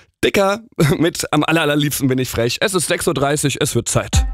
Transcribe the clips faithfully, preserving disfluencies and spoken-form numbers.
Dicker mit am aller, allerliebsten bin ich frech. Es ist sechs Uhr dreißig, es wird Zeit.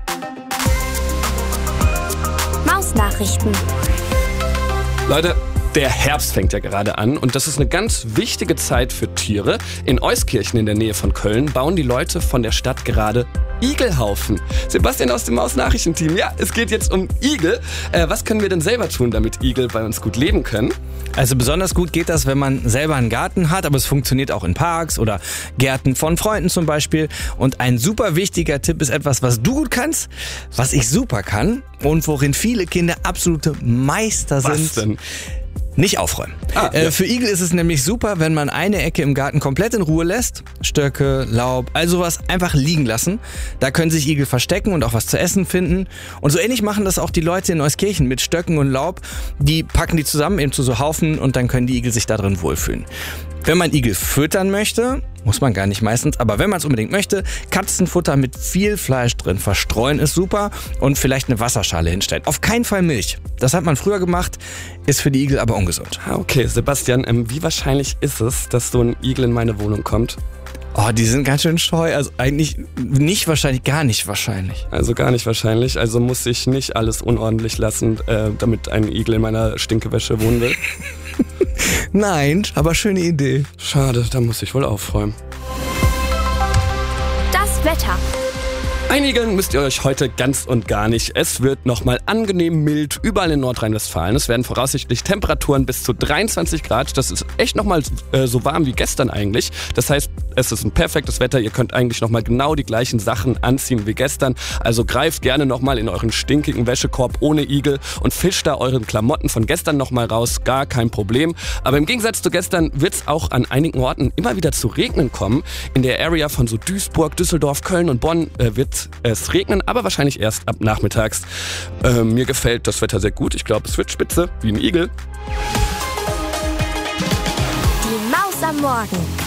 Mausnachrichten. Leute, der Herbst fängt ja gerade an und das ist eine ganz wichtige Zeit für Tiere. In Euskirchen in der Nähe von Köln bauen die Leute von der Stadt gerade Igelhaufen. Sebastian aus dem Maus-Nachrichtenteam, ja, es geht jetzt um Igel. Äh, was können wir denn selber tun, damit Igel bei uns gut leben können? Also besonders gut geht das, wenn man selber einen Garten hat, aber es funktioniert auch in Parks oder Gärten von Freunden zum Beispiel. Und ein super wichtiger Tipp ist etwas, was du gut kannst, was ich super kann und worin viele Kinder absolute Meister sind. Was denn? Nicht aufräumen. Ah, äh, ja. Für Igel ist es nämlich super, wenn man eine Ecke im Garten komplett in Ruhe lässt. Stöcke, Laub, all sowas einfach liegen lassen. Da können sich Igel verstecken und auch was zu essen finden. Und so ähnlich machen das auch die Leute in Euskirchen mit Stöcken und Laub. Die packen die zusammen eben zu so Haufen und dann können die Igel sich da drin wohlfühlen. Wenn man Igel füttern möchte, muss man gar nicht meistens, aber wenn man es unbedingt möchte, Katzenfutter mit viel Fleisch drin verstreuen ist super und vielleicht eine Wasserschale hinstellen. Auf keinen Fall Milch. Das hat man früher gemacht, ist für die Igel aber ungesund. Ah, okay, Sebastian, ähm, wie wahrscheinlich ist es, dass so ein Igel in meine Wohnung kommt? Oh, die sind ganz schön scheu. Also eigentlich nicht wahrscheinlich, gar nicht wahrscheinlich. Also gar nicht wahrscheinlich. Also muss ich nicht alles unordentlich lassen, äh, damit ein Igel in meiner Stinkewäsche wohnen will? Nein, aber schöne Idee. Schade, da muss ich wohl aufräumen. Das Wetter. Einigeln müsst ihr euch heute ganz und gar nicht. Es wird nochmal angenehm mild überall in Nordrhein-Westfalen. Es werden voraussichtlich Temperaturen bis zu dreiundzwanzig Grad. Das ist echt nochmal äh, so warm wie gestern eigentlich. Das heißt, es ist ein perfektes Wetter. Ihr könnt eigentlich nochmal genau die gleichen Sachen anziehen wie gestern. Also greift gerne nochmal in euren stinkigen Wäschekorb ohne Igel und fischt da euren Klamotten von gestern nochmal raus. Gar kein Problem. Aber im Gegensatz zu gestern wird es auch an einigen Orten immer wieder zu Regnen kommen. In der Area von so Duisburg, Düsseldorf, Köln und Bonn äh, wird es regnen, aber wahrscheinlich erst ab nachmittags. Äh, mir gefällt das Wetter sehr gut. Ich glaube, es wird spitze wie ein Igel. Die Maus am Morgen.